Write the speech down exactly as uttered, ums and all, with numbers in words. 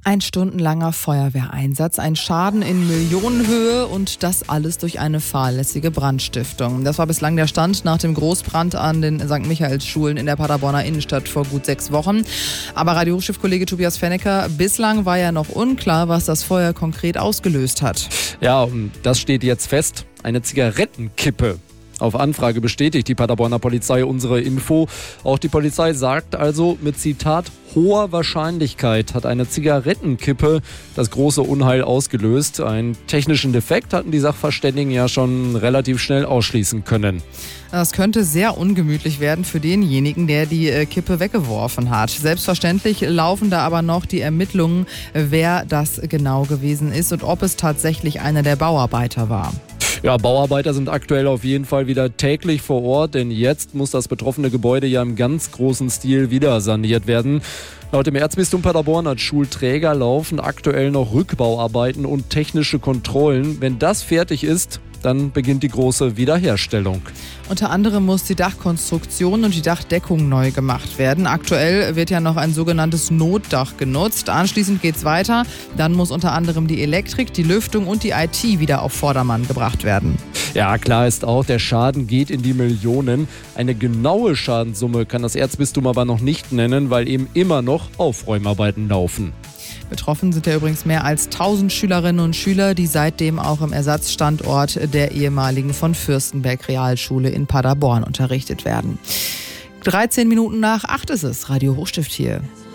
Ein stundenlanger Feuerwehreinsatz, ein Schaden in Millionenhöhe und das alles durch eine fahrlässige Brandstiftung. Das war bislang der Stand nach dem Großbrand an den Sankt Michaelsschulen in der Paderborner Innenstadt vor gut sechs Wochen. Aber Radio-Hochschiff-Kollege Tobias Fennecker, bislang war ja noch unklar, was das Feuer konkret ausgelöst hat. Ja, und das steht jetzt fest. Eine Zigarettenkippe. Auf Anfrage bestätigt die Paderborner Polizei unsere Info. Auch die Polizei sagt also mit Zitat hoher Wahrscheinlichkeit hat eine Zigarettenkippe das große Unheil ausgelöst. Einen technischen Defekt hatten die Sachverständigen ja schon relativ schnell ausschließen können. Das könnte sehr ungemütlich werden für denjenigen, der die Kippe weggeworfen hat. Selbstverständlich laufen da aber noch die Ermittlungen, wer das genau gewesen ist und ob es tatsächlich einer der Bauarbeiter war. Ja, Bauarbeiter sind aktuell auf jeden Fall wieder täglich vor Ort, denn jetzt muss das betroffene Gebäude ja im ganz großen Stil wieder saniert werden. Laut dem Erzbistum Paderborn als Schulträger laufen aktuell noch Rückbauarbeiten und technische Kontrollen. Wenn das fertig ist, dann beginnt die große Wiederherstellung. Unter anderem muss die Dachkonstruktion und die Dachdeckung neu gemacht werden. Aktuell wird ja noch ein sogenanntes Notdach genutzt. Anschließend geht's weiter. Dann muss unter anderem die Elektrik, die Lüftung und die I T wieder auf Vordermann gebracht werden. Ja, klar ist auch, der Schaden geht in die Millionen. Eine genaue Schadenssumme kann das Erzbistum aber noch nicht nennen, weil eben immer noch Aufräumarbeiten laufen. Betroffen sind ja übrigens mehr als tausend Schülerinnen und Schüler, die seitdem auch im Ersatzstandort der ehemaligen von Fürstenberg Realschule in Paderborn unterrichtet werden. dreizehn Minuten nach acht ist es, Radio Hochstift hier.